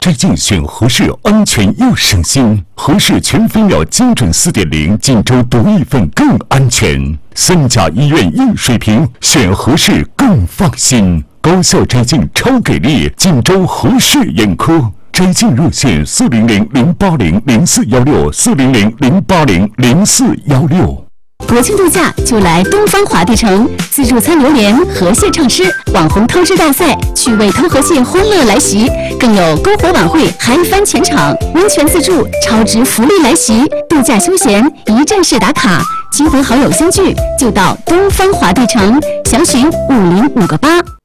摘镜选合适，安全又省心。合适全飞秒精准4.0，锦州独一份更安全。3甲医院硬水平，选合适更放心。高效摘镜超给力，锦州合适眼科。摘镜热线：400-080-0416，400-080-0416。 国庆度假就来东方华帝城，自助餐榴莲、河蟹畅吃，网红汤汁大赛，趣味偷河蟹欢乐来袭，更有篝火晚会嗨翻全场，温泉自助超值福利来袭，度假休闲一站式打卡，亲朋好友相聚就到东方华帝城，详询505个8。